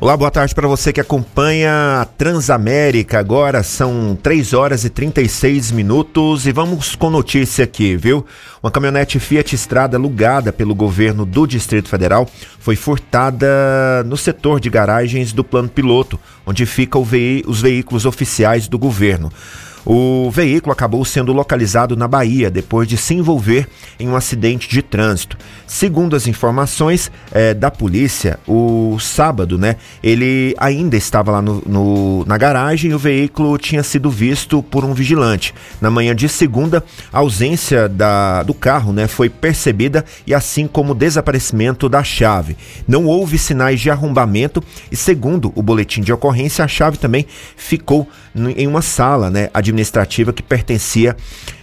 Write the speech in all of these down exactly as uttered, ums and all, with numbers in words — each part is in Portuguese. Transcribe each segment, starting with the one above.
Olá, boa tarde para você que acompanha a Transamérica. Agora são três horas e trinta e seis minutos e vamos com notícia aqui, viu? Uma caminhonete Fiat Strada alugada pelo governo do Distrito Federal foi furtada no setor de garagens do Plano Piloto, onde ficam ve- os veículos oficiais do governo. O veículo acabou sendo localizado na Bahia depois de se envolver em um acidente de trânsito. Segundo as informações é, da polícia, o sábado, né, ele ainda estava lá no, no, na garagem e o veículo tinha sido visto por um vigilante. Na manhã de segunda, a ausência da, do carro, né, foi percebida e assim como o desaparecimento da chave. Não houve sinais de arrombamento e, segundo o boletim de ocorrência, a chave também ficou em uma sala, né, administrativa que pertencia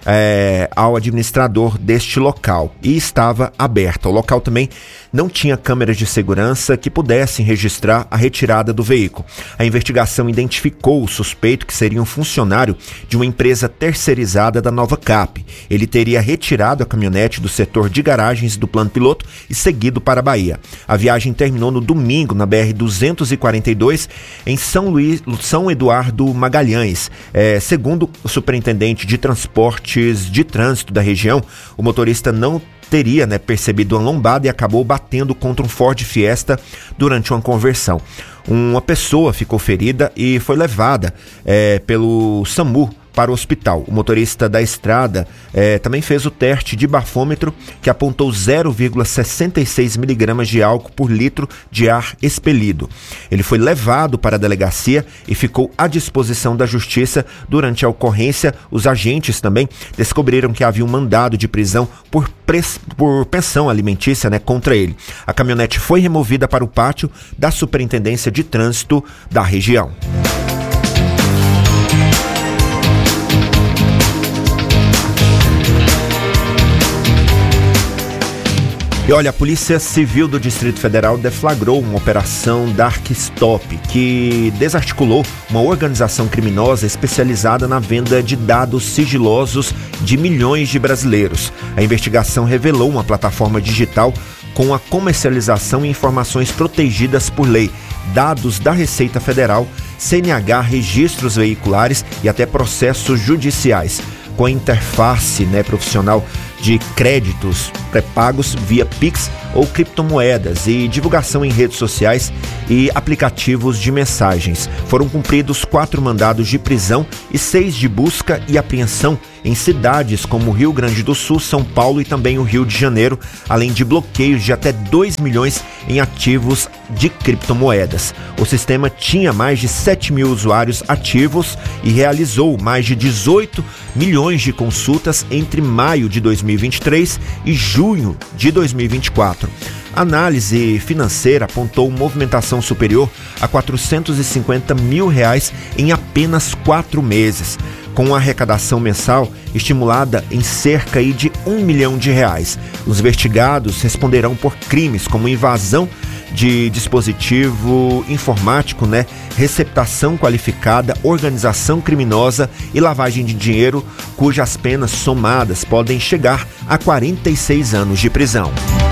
é, ao administrador deste local e estava aberta. O local também não tinha câmeras de segurança que pudessem registrar a retirada do veículo. A investigação identificou o suspeito, que seria um funcionário de uma empresa terceirizada da Nova Cap. Ele teria retirado a caminhonete do setor de garagens do Plano Piloto e seguido para a Bahia. A viagem terminou no domingo na B R duzentos e quarenta e dois em São Luís, São Eduardo Magalhães. É, segundo o superintendente de transportes de trânsito da região, o motorista não teria né, percebido uma lombada e acabou batendo contra um Ford Fiesta durante uma conversão. Uma pessoa ficou ferida e foi levada é, pelo SAMU para o hospital. O motorista da estrada eh, também fez o teste de bafômetro, que apontou zero vírgula sessenta e seis miligramas de álcool por litro de ar expelido. Ele foi levado para a delegacia e ficou à disposição da justiça. Durante a ocorrência, os agentes também descobriram que havia um mandado de prisão por, pres... por pensão alimentícia né, contra ele. A caminhonete foi removida para o pátio da Superintendência de Trânsito da região. E olha, a Polícia Civil do Distrito Federal deflagrou uma operação Dark Stop, que desarticulou uma organização criminosa especializada na venda de dados sigilosos de milhões de brasileiros. A investigação revelou uma plataforma digital com a comercialização e informações protegidas por lei, dados da Receita Federal, C N H, registros veiculares e até processos judiciais, com a interface né, profissional de créditos pré-pagos via Pix ou criptomoedas e divulgação em redes sociais e aplicativos de mensagens. Foram cumpridos quatro mandados de prisão e seis de busca e apreensão em cidades como Rio Grande do Sul, São Paulo e também o Rio de Janeiro, além de bloqueios de até dois milhões em ativos de criptomoedas. O sistema tinha mais de sete mil usuários ativos e realizou mais de dezoito milhões de consultas entre maio de dois mil e vinte e três e junho de dois mil e vinte e quatro. A análise financeira apontou movimentação superior a quatrocentos e cinquenta mil reais em apenas quatro meses, com uma arrecadação mensal estimulada em cerca de um milhão de reais. Os investigados responderão por crimes como invasão de dispositivo informático, né, receptação qualificada, organização criminosa e lavagem de dinheiro, cujas penas somadas podem chegar a quarenta e seis anos de prisão.